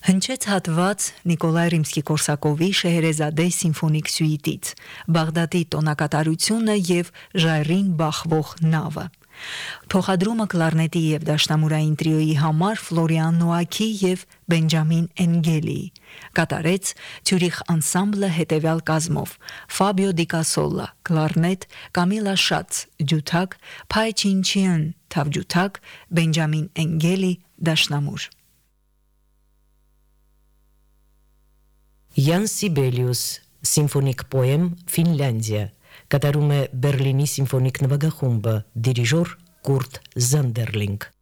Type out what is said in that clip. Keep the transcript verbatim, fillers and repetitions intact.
Հնչեց հատված Նիկոլայ Ռիմսկի-Կորսակովի Շեհերեզադե սիմֆոնիկ սյուիտից, Բաղդադի տոնակատարությունը եւ ժայռին բախվող նավը։ Փոխադրումը կլարնետի եւ դաշնամուրային տրիոյի համար Ֆլորիան Նոակի եւ Բենջամին Էնգելիի կատարեց Ցյուրիխ անսամբլը հետեւյալ կազմով՝ Ֆաբիո Դիկասոլա կլարնետ, Կամիլա Շաց ջութակ, Փայ Չինչիան թավջութակ, Բենջամին Էնգելի դաշնամուր։ Յան Սիբելիուս սիմֆոնիկ պոեմ Ֆինլանդիա կատարում է Բերլինի սիմֆոնիկ նվագախումբը, դիրիժոր Կուրտ Զանդերլինգ։